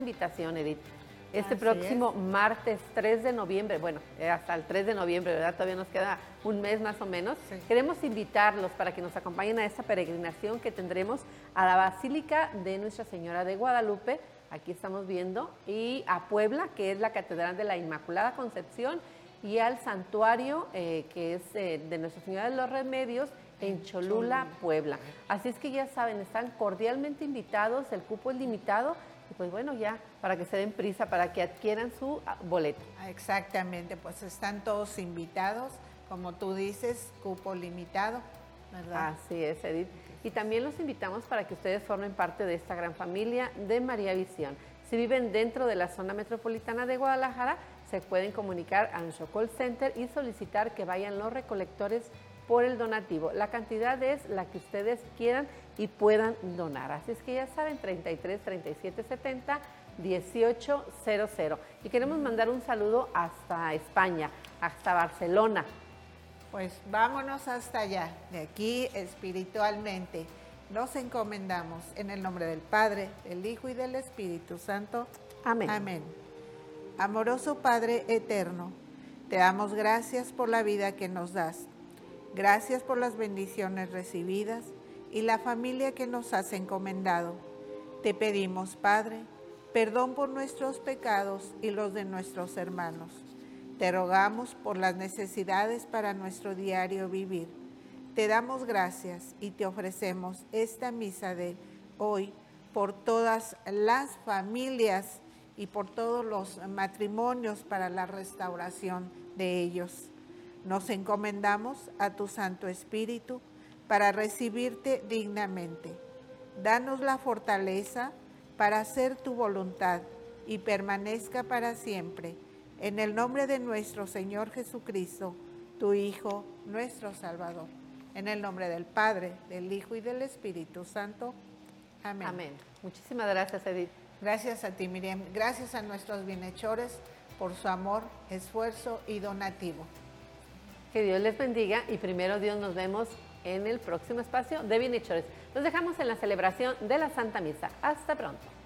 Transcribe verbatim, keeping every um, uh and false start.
invitación, Edith. Este Así próximo es. martes tres de noviembre, bueno, eh, hasta el tres de noviembre, ¿verdad? Todavía nos queda un mes más o menos. Sí. Queremos invitarlos para que nos acompañen a esta peregrinación que tendremos a la Basílica de Nuestra Señora de Guadalupe, aquí estamos viendo, y a Puebla, que es la Catedral de la Inmaculada Concepción, y al santuario eh, que es eh, de Nuestra Señora de los Remedios en Cholula, Puebla. Así es que ya saben, están cordialmente invitados, el cupo es limitado, y pues bueno, ya para que se den prisa, para que adquieran su ah, boleto. Exactamente, pues están todos invitados, como tú dices, cupo limitado, ¿verdad? Así es, Edith. Y también los invitamos para que ustedes formen parte de esta gran familia de María Visión. Si viven dentro de la zona metropolitana de Guadalajara, se pueden comunicar a nuestro call center y solicitar que vayan los recolectores por el donativo. La cantidad es la que ustedes quieran y puedan donar. Así es que ya saben, treinta y tres, treinta y siete, setenta, dieciocho cero cero. Y queremos mandar un saludo hasta España, hasta Barcelona. Pues vámonos hasta allá, de aquí espiritualmente. Nos encomendamos en el nombre del Padre, del Hijo y del Espíritu Santo. Amén. Amén. Amoroso Padre eterno, te damos gracias por la vida que nos das. Gracias por las bendiciones recibidas y la familia que nos has encomendado. Te pedimos, Padre, perdón por nuestros pecados y los de nuestros hermanos. Te rogamos por las necesidades para nuestro diario vivir. Te damos gracias y te ofrecemos esta misa de hoy por todas las familias y por todos los matrimonios para la restauración de ellos. Nos encomendamos a tu Santo Espíritu para recibirte dignamente. Danos la fortaleza para hacer tu voluntad y permanezca para siempre. En el nombre de nuestro Señor Jesucristo, tu Hijo, nuestro Salvador. En el nombre del Padre, del Hijo y del Espíritu Santo. Amén. Amén. Muchísimas gracias, Edith. Gracias a ti, Miriam. Gracias a nuestros bienhechores por su amor, esfuerzo y donativo. Que Dios les bendiga y primero Dios nos vemos en el próximo espacio de Bienhechores. Nos dejamos en la celebración de la Santa Misa. Hasta pronto.